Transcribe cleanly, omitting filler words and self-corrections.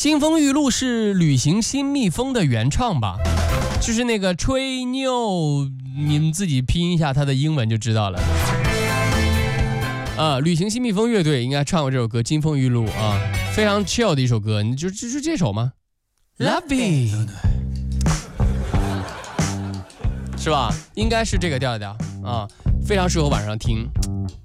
金风玉露是旅行新蜜蜂的原唱吧？就是那个吹牛，你们自己拼一下它的英文就知道了。旅行新蜜蜂乐队应该唱过这首歌《金风玉露》啊，非常 chill 的一首歌，你就这首吗 ？Love it， 是吧？应该是这个调调啊，非常适合晚上听。